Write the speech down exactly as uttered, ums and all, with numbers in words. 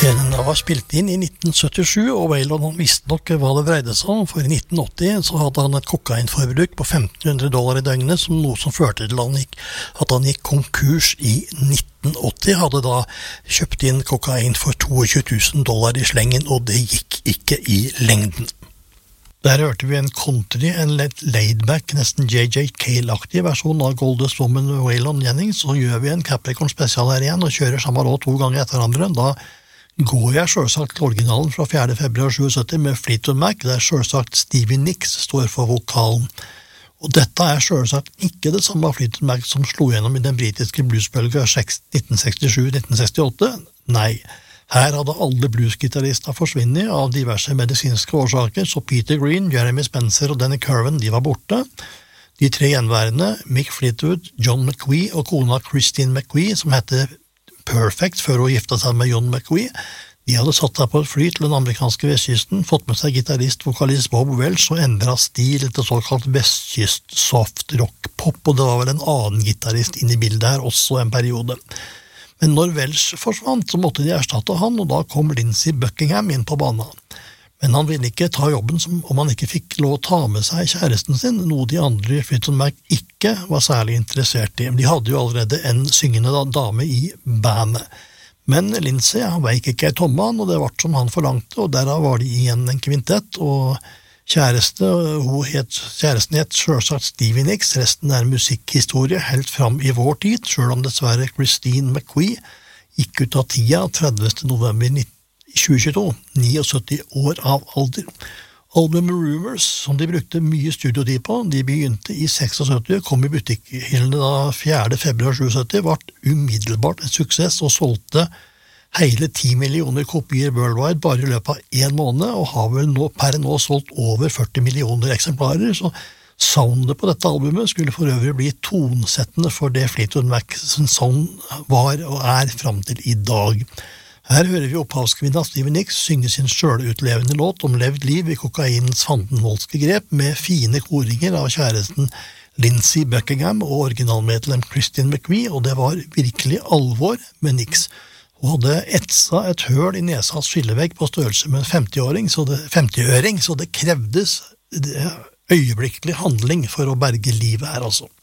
Den var spilt inn i nitten syttisju, og Waylon han visste nok hva det dreide seg om, for i nitten åtti så hadde han et kokainforbruk på femten hundre dollar i døgnet, som noe som førte til han gikk, at han gikk konkurs i nitten åtti, hadde da kjøpt inn kokain for tjueto tusen dollar i slengen, og det gikk ikke i lengden. Der hørte vi en country, en litt laidback, nesten J J Cale-aktig versjon av Goldest Woman Waylon Jennings. Så gjør vi en Capricorn spesial her igjen, og kjører samme låt to ganger etter hverandre. Da går jeg selvsagt til originalen fra fjerde februar syttisju med Fleetwood Mac, der selvsagt Stevie Nicks står for vokalen. Og dette er selvsagt ikke det samme Fleetwood Mac som slo gjennom i den britiske bluesbølgen nitten sekstisju nitten sekstiåtte. Nei, her hadde alle bluesgitarrister forsvinnet av diverse medisinske årsaker, så Peter Green, Jeremy Spencer og Danny Curran, de var borte. De tre gjenværende, Mick Fleetwood, John McVie og kona Christine McVie, som hette Perfect før hun gifta seg med John McVie, de hadde satt seg på et fly til den amerikanske vestkysten, fått med seg gitarrist, vokalist Bob Welch og endret stil til såkalt vestkyst soft rock pop, og det var vel en annen gitarrist inne i bildet her også en periode. Men når Welch forsvant, så måtte de erstatte han, og da kom Lindsey Buckingham inn på banen. Men han ville ikke ta jobben som om han ikke fikk lov å ta med seg kjæresten sin, noe de andre i Fleetwood Mac ikke var særlig interessert i. De hadde jo allerede en syngende dame i bandet. Men Lindsey, han veik ikke i tommen, og det var som han forlangte, og derav var de igjen en kvintett, og kjæreste, hun het, kjæresten het selvsagt Stevie Nicks, resten er musikkhistorie helt fram i vår tid, selv om dessverre Christine McVie gikk ut av tida tredivte november tjuetjueto, syttini år av alder. Albumet Rumors, som de brukte mye studiotid på, de begynte i syttiseks, kom i butikkhyllene da fjerde februar syttisju, var umiddelbart en suksess og solgte hele ti millioner kopier worldwide bare i løpet av en måned, og har vel nå, per nå solgt over førti millioner eksemplarer, så soundet på dette albumet skulle for øvrig bli tonsettende for det Fleetwood Mac's sound var og er frem til i dag. Her hører vi opphavskvinna Stevie Nicks synge sin selvutlevende låt om levd liv i kokainens fandenvoldske grep med fine koringer av kjæresten Lindsey Buckingham og originalmedlem Christine McVie, og det var virkelig alvor med Nicks. Hun hadde etsa et høl i nesas skillevegg på størrelse med en femtiåring, så det, femtiøring, så det krevdes øyeblikkelig handling for å berge livet her altså.